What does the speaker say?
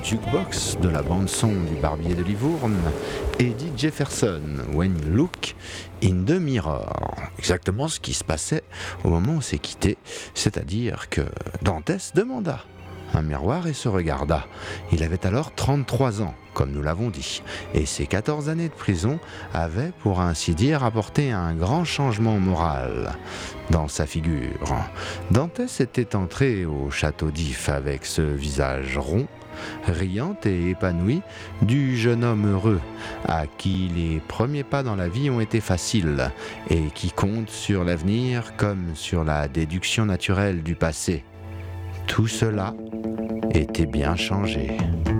jukebox de la bande-son du Barbier de Livourne, Eddie Jefferson, When You Look in the Mirror. Exactement ce qui se passait au moment où on s'est quitté, c'est-à-dire que Dantès demanda un miroir et se regarda. Il avait alors 33 ans, comme nous l'avons dit, et ses 14 années de prison avaient, pour ainsi dire, apporté un grand changement moral dans sa figure. Dantès était entré au château d'If avec ce visage rond, riant et épanoui du jeune homme heureux, à qui les premiers pas dans la vie ont été faciles et qui compte sur l'avenir comme sur la déduction naturelle du passé. Tout cela était bien changé.